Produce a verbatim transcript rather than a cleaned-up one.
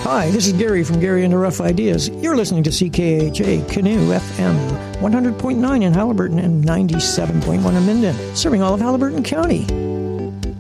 Hi, this is Gary from Gary and the Rough Ideas. You're listening to C K H A Canoe F M, one hundred point nine in Haliburton and ninety-seven point one in Minden, serving all of Haliburton County.